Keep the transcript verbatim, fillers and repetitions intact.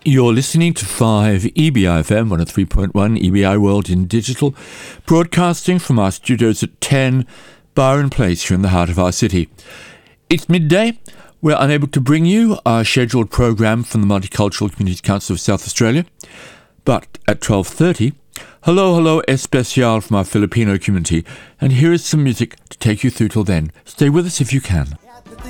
You're listening to five E B I F M, one oh three point one E B I World in Digital, broadcasting from our studios at ten Byron Place here in the heart of our city. It's midday. We're unable to bring you our scheduled programme from the Multicultural Communities Council of South Australia, but at twelve thirty, hello, hello, especial from our Filipino community, and here is some music to take you through till then. Stay with us if you can.